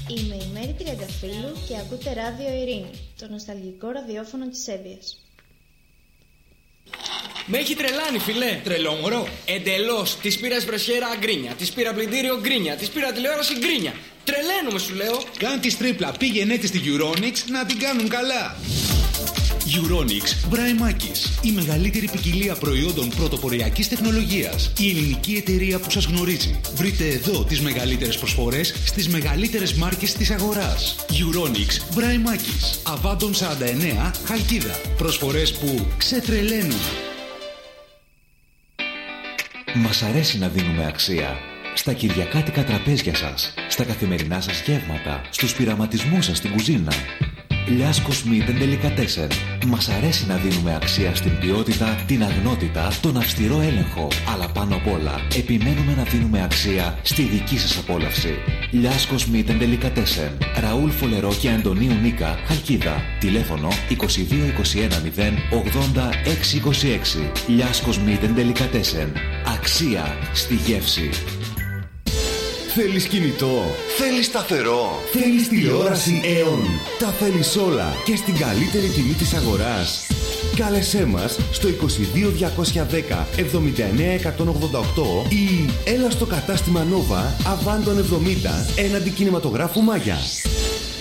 Είμαι η Μέρη Τριανταφύλλου και ακούτε Ράδιο Ειρήνη, το νοσταλγικό ραδιόφωνο της Εύβοιας. Με έχει τρελάνει, φιλέ. Τρελό μωρό. Εντελώς. Της πήρα εσπρεσιέρα γκρίνια, της πήρα πλυντήριο γκρίνια, της πήρα τηλεόραση γκρίνια. Τρελαίνομαι, σου λέω. Κάν τη τρίπλα, πήγαινε τη στη Euronics να την κάνουν καλά. Euronics Μπραϊμάκης. Η μεγαλύτερη ποικιλία προϊόντων πρωτοποριακής τεχνολογίας. Η ελληνική εταιρεία που σας γνωρίζει. Βρείτε εδώ τις μεγαλύτερες προσφορές στις μεγαλύτερες μάρκες της αγοράς. Euronics Μπραϊμάκης. Αβάντων 49, Χαλκίδα. Προσφορές που ξετρελαίνουν. Μας αρέσει να δίνουμε αξία. Στα κυριακάτικα τραπέζια σας, στα καθημερινά σας γεύματα, στους πειραματισμούς σας στην κουζίνα. Λιάσκος Meat & Delicatessen. Μας αρέσει να δίνουμε αξία στην ποιότητα, την αγνότητα, τον αυστηρό έλεγχο. Αλλά πάνω απ' όλα, επιμένουμε να δίνουμε αξία στη δική σας απόλαυση. Λιάσκος Meat & Delicatessen. Ραούλ Φολερό και Αντωνίου Νίκα, Χαλκίδα. Τηλέφωνο 2221 080 626. Λιάσκος Meat & Delicatessen. Αξία στη γεύση. Θέλεις κινητό, θέλεις σταθερό, θέλεις τηλεόραση Aeon. Τα θέλεις όλα και στην καλύτερη τιμή της αγοράς. Κάλεσέ μας στο 22210 79188 ή έλα στο κατάστημα Nova Αβάντων 70 έναντι κινηματογράφου Μάγια.